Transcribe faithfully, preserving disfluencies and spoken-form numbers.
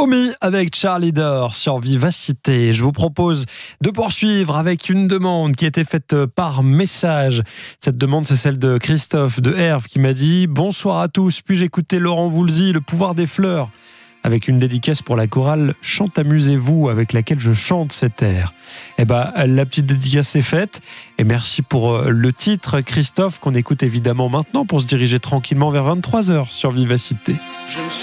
Naomi avec Charlie Dore sur Vivacité. Je vous propose de poursuivre avec une demande qui a été faite par message. Cette demande, c'est celle de Christophe de Herve qui m'a dit « Bonsoir à tous, puis-je écouter Laurent Voulzy, Le pouvoir des fleurs ?» avec une dédicace pour la chorale « Chante amusez-vous » avec laquelle je chante cet air. Eh ben, la petite dédicace est faite. Et merci pour le titre, Christophe, qu'on écoute évidemment maintenant pour se diriger tranquillement vers vingt-trois heures sur Vivacité. Je me suis